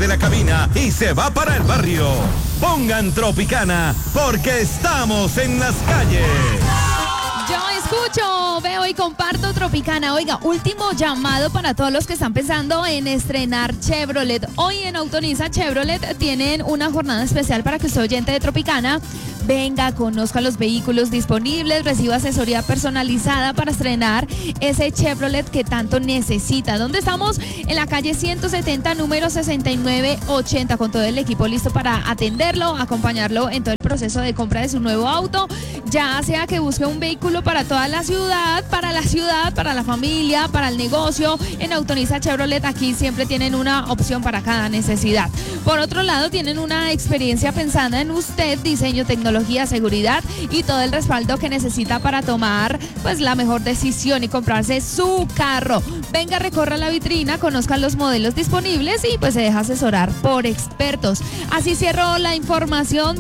la cabina y se va para el barrio. Pongan Tropicana, porque estamos en las calles. Yo escucho, veo y comparto Tropicana. Oiga, último llamado para todos los que están pensando en estrenar Chevrolet. Hoy en Autoriza Chevrolet tienen una jornada especial para que usted, oyente de Tropicana, venga, conozca los vehículos disponibles, reciba asesoría personalizada para estrenar ese Chevrolet que tanto necesita. ¿Dónde estamos? En la calle 170, número 6980, con todo el equipo listo para atenderlo, acompañarlo en todo el proceso de compra de su nuevo auto, ya sea que busque un vehículo para toda la ciudad, para la familia, para el negocio. En Autoriza Chevrolet aquí siempre tienen una opción para cada necesidad. Por otro lado, tienen una experiencia pensada en usted, diseño, tecnología, seguridad y todo el respaldo que necesita para tomar pues la mejor decisión y comprarse su carro. Venga, recorra la vitrina, conozca los modelos disponibles y pues se deja asesorar por expertos. Así cierro la información.